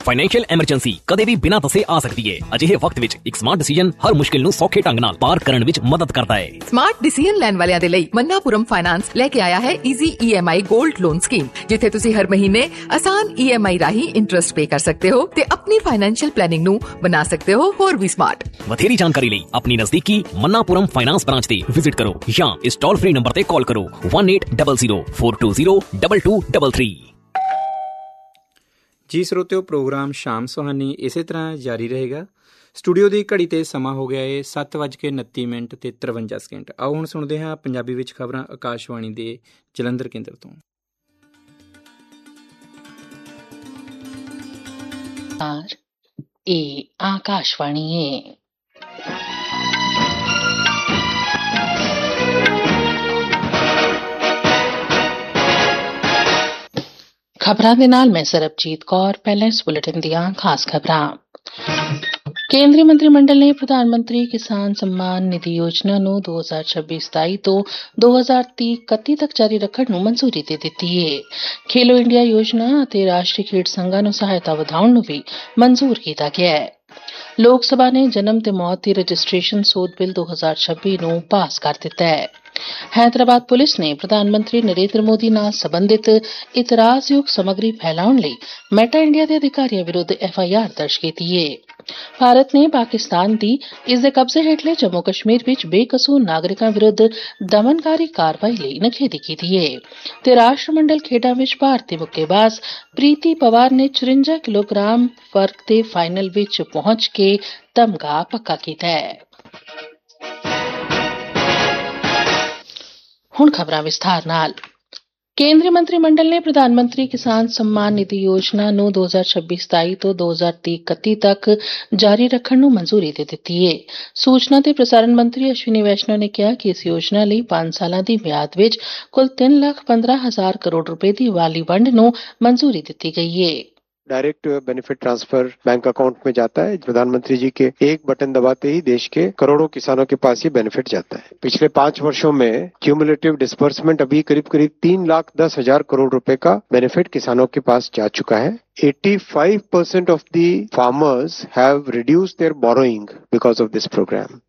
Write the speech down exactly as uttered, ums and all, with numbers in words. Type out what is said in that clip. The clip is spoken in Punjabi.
ਫਾਈਨੈਂਸ਼ੀਅਲ ਐਮਰਜੈਂਸੀ ਕਦੇ ਵੀ ਬਿਨਾਂ ਦੱਸੇ ਆ ਸਕਦੀ ਹੈ। ਅਜਿਹੇ ਵਕਤ ਵਿੱਚ ਇੱਕ ਸਮਾਰਟ ਡਿਸੀਜਨ ਹਰ ਮੁਸ਼ਕਿਲ ਨੂੰ ਸੌਖੇ ਢੰਗ ਨਾਲ ਪਾਰ ਕਰਨ ਵਿੱਚ ਮਦਦ ਕਰਦਾ ਹੈ। ਸਮਾਰਟ ਡਿਸੀਜਨ ਲੈਣ ਵਾਲਿਆਂ ਦੇ ਲਈ ਮन्नापुरम ਫਾਈਨਾਂਸ ਲੈ ਕੇ ਆਇਆ ਹੈ easy E M I gold loan scheme, ਜਿੱਥੇ ਤੁਸੀਂ ਹਰ ਮਹੀਨੇ ਆਸਾਨ ਈ ਐਮ ਆਈ ਰਾਹੀਂ ਇੰਟਰਸਟ ਪੇ ਕਰ ਸਕਦੇ ਹੋ ਤੇ ਆਪਣੀ ਫਾਈਨੈਂਸ਼ੀਅਲ ਪਲੈਨਿੰਗ ਨੂੰ ਬਣਾ ਸਕਦੇ ਹੋ ਹੋਰ ਵੀ ਸਮਾਰਟ। ਵਧੇਰੀ ਜਾਣਕਾਰੀ ਲਈ ਆਪਣੀ ਨਜ਼ਦੀਕੀ ਮन्नापुरम ਫਾਈਨਾਂਸ ਬ੍ਰਾਂਚ ਤੇ ਵਿਜ਼ਿਟ ਕਰੋ ਜਾਂ ਇਸ ਟੋਲ ਫ੍ਰੀ ਨੰਬਰ ਤੇ ਕਾਲ ਕਰੋ one eight zero zero four two zero two two three three। ਜੀ ਸਰੋਤਿਓ, ਪ੍ਰੋਗਰਾਮ ਸ਼ਾਮ ਸੁਹਾਨੀ ਇਸੇ ਤਰ੍ਹਾਂ ਜਾਰੀ ਰਹੇਗਾ। ਸਟੂਡੀਓ ਦੀ ਘੜੀ ਤੇ ਸਮਾਂ ਹੋ ਗਿਆ ਹੈ ਸੱਤ ਵੱਜ ਕੇ ਉਨੱਤੀ ਮਿੰਟ ਤੇ ਤਰਵੰਜਾ ਸਕਿੰਟ। ਆਓ ਹੁਣ ਸੁਣਦੇ ਹਾਂ ਪੰਜਾਬੀ ਵਿੱਚ ਖਬਰਾਂ ਆਕਾਸ਼ਵਾਣੀ ਦੇ ਜਲੰਧਰ ਕੇਂਦਰ ਤੋਂ। ਇਹ ਆਕਾਸ਼ਵਾਣੀ ਹੈ। ਖਬਰਾਂ ਦੇ ਨਾਲ ਮੈਂ ਸਰਬਜੀਤ ਕੌਰ। ਪਹਿਲਾਂ ਇਸ ਬੁਲੇਟਿਨ ਦੀਆਂ ਖਾਸ ਖਬਰਾਂ। ਕੇਂਦਰੀ ਮੰਤਰੀ ਮੰਡਲ ਨੇ ਪ੍ਰਧਾਨ ਮੰਤਰੀ ਕਿਸਾਨ सम्मान ਨਿਧੀ ਯੋਜਨਾ ਨੂੰ ਦੋ ਹਜ਼ਾਰ ਛੱਬੀ ਸਤਾਈ ਤੋਂ ਦੋ ਹਜ਼ਾਰ ਤੀਹ ਇਕੱਤੀ ਤੱਕ ਜਾਰੀ ਰੱਖਣ ਨੂੰ ਮਨਜ਼ੂਰੀ ਦੇ ਦਿੱਤੀ ਹੈ। ਖੇਲੋ ਇੰਡੀਆ ਯੋਜਨਾ ਅਤੇ ਰਾਸ਼ਟਰੀ ਖੇਡ ਸੰਘਾਂ ਨੂੰ ਸਹਾਇਤਾ ਵਧਾਉਣ ਨੂੰ ਵੀ ਮਨਜ਼ੂਰ ਕੀਤਾ ਗਿਆ ਹੈ। ਲੋਕ ਸਭਾ ਨੇ ਜਨਮ ਤੇ ਮੌਤ ਦੀ ਰਜਿਸਟ੍ਰੇਸ਼ਨ ਸੋਧ ਬਿੱਲ ਦੋ ਹਜ਼ਾਰ ਛੱਬੀ ਨੂੰ ਪਾਸ ਕਰ ਦਿੱਤਾ ਹੈ। ਹੈਦਰਾਬਾਦ ਪੁਲਿਸ ਨੇ ਪ੍ਰਧਾਨ ਮੰਤਰੀ ਨਰਿੰਦਰ ਮੋਦੀ ਨਾਲ ਸਬੰਧਿਤ ਇਤਰਾਜ਼ਯੋਗ ਸਮੱਗਰੀ ਫੈਲਾਉਣ ਲਈ ਮੈਟਾ ਇੰਡੀਆ ਦੇ ਅਧਿਕਾਰੀਆਂ ਵਿਰੁੱਧ ਐਫ ਆਈ ਆਰ ਦਰਜ ਕੀਤੀ ਹੈ। ਭਾਰਤ ਨੇ ਪਾਕਿਸਤਾਨ ਦੀ ਇਸ ਦੇ ਕਬਜ਼ੇ ਹੇਠਲੇ ਜੰਮੂ ਕਸ਼ਮੀਰ ਵਿੱਚ ਬੇਕਸੂਰ ਨਾਗਰਿਕਾਂ ਵਿਰੁੱਧ ਦਮਨਕਾਰੀ ਕਾਰਵਾਈ ਲਈ ਨਿਖੇਧੀ ਕੀਤੀ ਹੈ ਤੇ ਰਾਸ਼ਟਰਮੰਡਲ ਖੇਡਾਂ ਵਿੱਚ ਭਾਰਤੀ ਮੁੱਕੇਬਾਜ਼ ਪ੍ਰੀਤੀ ਪਵਾਰ ਨੇ ਚੁਰੰਜਾ ਕਿਲੋਗ੍ਰਾਮ ਫਰਕ ਦੇ ਫਾਈਨਲ ਵਿੱਚ ਪਹੁੰਚ ਕੇ ਤਮਗਾ ਪੱਕਾ ਕੀਤਾ ਹੈ। ਹੁਣ ਖਬਰਾਂ ਵਿਸਥਾਰ ਨਾਲ। ਕੇਂਦਰੀ ਮੰਤਰੀ ਮੰਡਲ ਨੇ ਪ੍ਰਧਾਨ ਮੰਤਰੀ ਕਿਸਾਨ सम्मान ਨਿਧੀ ਯੋਜਨਾ ਨੂੰ ਦੋ ਹਜ਼ਾਰ ਛੱਬੀ ਸਤਾਈ ਤੋਂ ਦੋ ਹਜ਼ਾਰ ਤੀਹ ਇਕੱਤੀ ਤੱਕ ਜਾਰੀ ਰੱਖਣ ਨੂੰ ਮਨਜ਼ੂਰੀ ਦੇ ਦਿੱਤੀ ਹੈ। ਸੂਚਨਾ ਤੇ ਪ੍ਰਸਾਰਣ ਮੰਤਰੀ ਅਸ਼ਵਨੀ ਵੈਸ਼ਨਵ ਨੇ ਕਿਹਾ ਕਿ ਇਸ ਯੋਜਨਾ ਲਈ ਪੰਜ ਸਾਲਾਂ ਦੀ ਮਿਆਦ ਵਿੱਚ ਕੁੱਲ ਤਿੰਨ ਲੱਖ ਪੰਦਰਾਂ ਹਜ਼ਾਰ ਕਰੋੜ ਰੁਪਏ ਦੀ ਵਾਲੀ ਵੰਡ ਨੂੰ ਮਨਜ਼ੂਰੀ ਦਿੱਤੀ ਗਈ ਹੈ। Direct benefit transfer bank account में जाता है। प्रधानमंत्री जी के एक बटन दबाते ही देश के करोड़ों किसानों के पास ये बेनिफिट जाता है। पिछले पांच वर्षों में क्यूमुलेटिव डिस्बर्समेंट अभी करीब करीब तीन लाख दस हजार करोड़ रुपए का बेनिफिट किसानों के पास जा चुका है। eighty-five percent of the farmers have reduced their borrowing because of this program.